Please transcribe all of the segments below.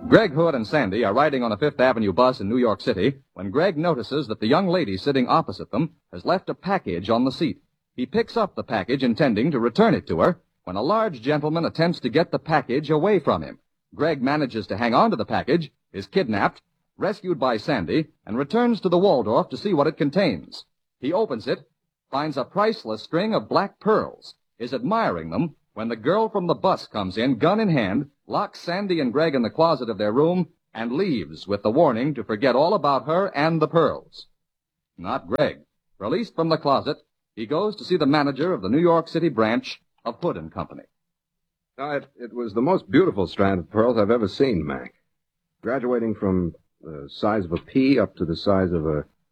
Greg Hood and Sandy are riding on a Fifth Avenue bus in New York City when Greg notices that the young lady sitting opposite them has left a package on the seat. He picks up the package intending to return it to her when a large gentleman attempts to get the package away from him. Greg manages to hang on to the package, is kidnapped, rescued by Sandy, and returns to the Waldorf to see what it contains. He opens it, finds a priceless string of black pearls, is admiring them when the girl from the bus comes in, gun in hand, locks Sandy and Greg in the closet of their room, and leaves with the warning to forget all about her and the pearls. Not Greg. Released from the closet, he goes to see the manager of the New York City branch of Hood and Company. It was the most beautiful strand of pearls I've ever seen, Mac. Graduating from the size of a pea up to the size of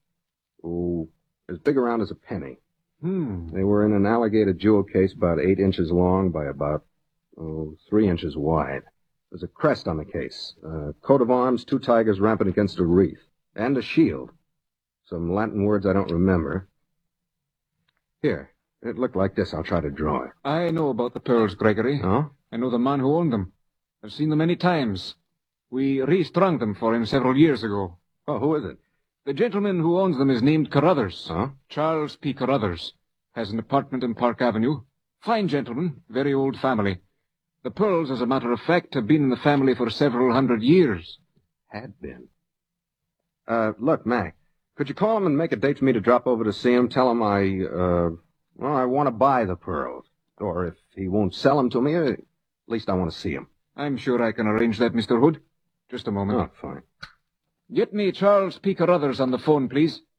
as big around as a penny. They were in an alligator jewel case about 8 inches long by about 3 inches wide. There's a crest on the case, a coat of arms, 2 tigers rampant against a wreath, and a shield. Some Latin words I don't remember. Here, it looked like this. I'll try to draw it. I know about the pearls, Gregory. Oh? I know the man who owned them. I've seen them many times. We restrung them for him several years ago. Oh, who is it? The gentleman who owns them is named Carruthers. Huh? Charles P. Carruthers. Has an apartment in Park Avenue. Fine gentleman, very old family. The pearls, as a matter of fact, have been in the family for several hundred years. Had been. Look, Mac, could you call him and make a date for me to drop over to see him? Tell him I want to buy the pearls. Or if he won't sell them to me, at least I want to see him. I'm sure I can arrange that, Mr. Hood. Just a moment. Oh, fine. Get me Charles P. Carruthers on the phone, please.